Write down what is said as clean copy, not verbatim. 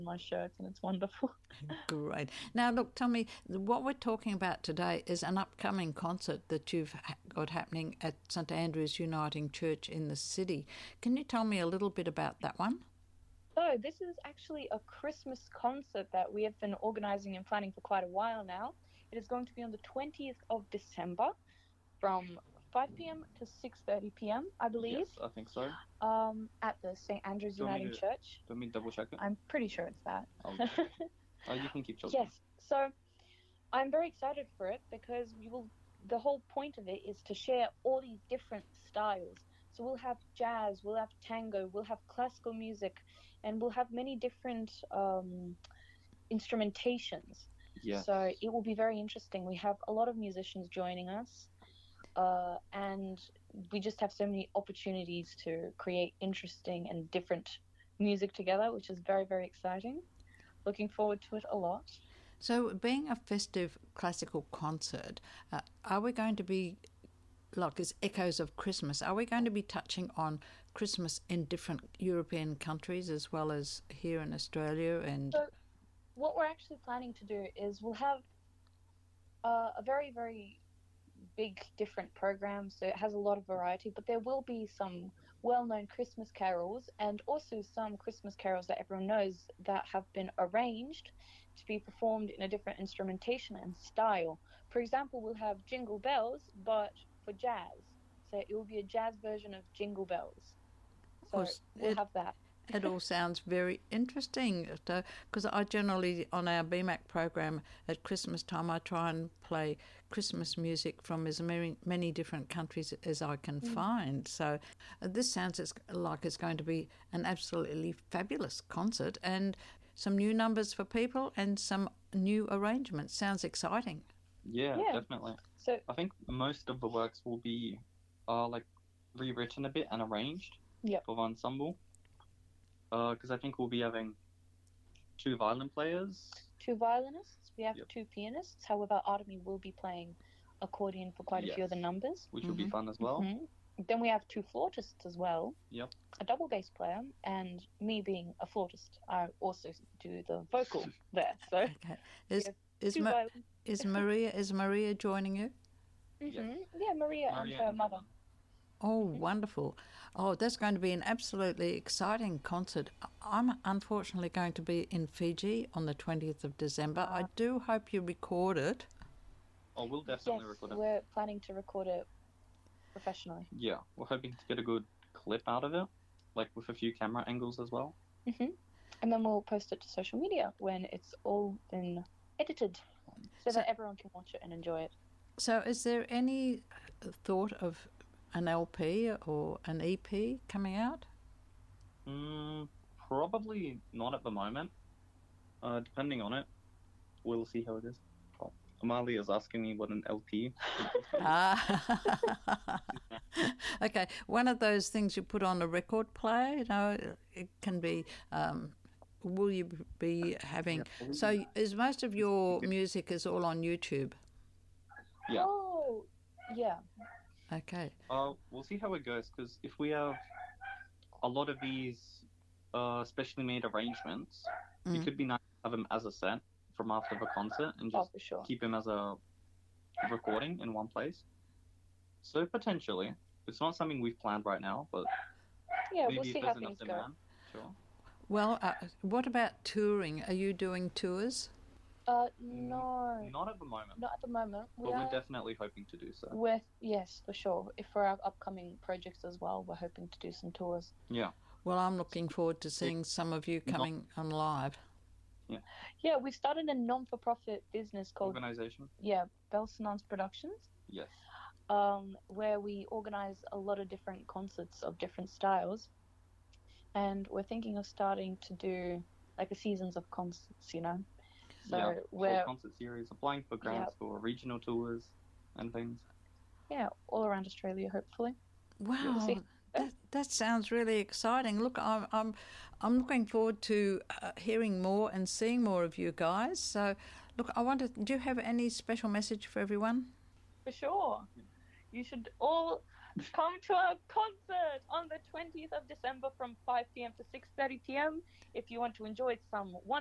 my shirts, and it's wonderful. Great. Now, look, tell me, what we're talking about today is an upcoming concert that you've got happening at St Andrew's Uniting Church in the city. Can you tell me a little bit about that one? So this is actually a Christmas concert that we have been organising and planning for quite a while now. It is going to be on the 20th of December from 5 p.m. to 6:30 p.m, I believe. Yes, I think so. At the St Andrew's Do you want me Uniting to- Church. Let me double check it. I'm pretty sure it's that. Oh, you can keep talking. Yes. So I'm very excited for it because the whole point of it is to share all these different styles. So we'll have jazz, we'll have tango, we'll have classical music, and we'll have many different instrumentations. Yes. So it will be very interesting. We have a lot of musicians joining us, and we just have so many opportunities to create interesting and different music together, which is very, very exciting. Looking forward to it a lot. So, being a festive classical concert, are we going to be, like it's echoes of Christmas, are we going to be touching on Christmas in different European countries as well as here in Australia? And So what we're actually planning to do is we'll have a very, very big different program, so it has a lot of variety, but there will be some well-known Christmas carols and also some Christmas carols that everyone knows that have been arranged to be performed in a different instrumentation and style. For example, we'll have Jingle Bells, but for jazz. So it will be a jazz version of Jingle Bells. So course, we'll have that. it all sounds very interesting, because I generally, on our BMAC program at Christmas time, I try and play Christmas music from as many different countries as I can find. So this sounds like it's going to be an absolutely fabulous concert, and some new numbers for people and some new arrangements. Sounds exciting. Yeah, Yeah. definitely. So I think most of the works will be rewritten a bit and arranged Yep. for the ensemble. Because I think we'll be having 2 violin players. 2 violinists, we have Yep. 2 pianists. However, Artemi will be playing accordion for quite a few of the Yes. numbers. Which will be fun as well. Mhm. Then we have 2 flautists as well. Yep. A double bass player, and me being a flautist, I also do the vocal there. So Okay. Is is, 2 Ma- violins. is Maria joining you? Yeah, Maria and Maria her and mother. Oh, wonderful. Oh, that's going to be an absolutely exciting concert. I'm unfortunately going to be in Fiji on the 20th of December. I do hope you record it. Oh, we'll definitely Yes, record it. we're planning to record it professionally. Yeah, we're hoping to get a good clip out of it, like with a few camera angles as well. And then we'll post it to social media when it's all been edited, so that everyone can watch it and enjoy it. So is there any thought of an LP or an EP coming out? Probably not at the moment. Depending on it, we'll see how it is. Oh, Amalia is asking me what an LP. Okay, one of those things you put on a record player, it can be, will you be having, so is most of your music is all on YouTube? Yeah. Oh, yeah. Okay. We'll see how it goes, because if we have a lot of these specially made arrangements, it could be nice to have them as a set from after the concert and just for sure. keep them as a recording in one place. So potentially, it's not something we've planned right now, but Yeah, maybe we'll if see there's how enough things go. demand, sure. Well, what about touring? Are you doing tours? No, Not at the moment, not at the moment. but we're definitely hoping to do so. Yes, for sure. If for our upcoming projects as well, we're hoping to do some tours. Yeah. Well, I'm looking forward to seeing some of you coming on live. Yeah, we've started a non-for-profit business called Organization? Belsonance Productions, Yes. where we organize a lot of different concerts of different styles, and we're thinking of starting to do like a seasons of concerts, So yeah, we're whole concert series, applying for grants for regional tours and things. all around Australia, hopefully. Wow, see. that sounds really exciting. Look, I'm looking forward to hearing more and seeing more of you guys. So, look, do you have any special message for everyone? For sure. You should all Come to our concert on the 20th of December from 5 p.m. to 6:30 p.m. if you want to enjoy some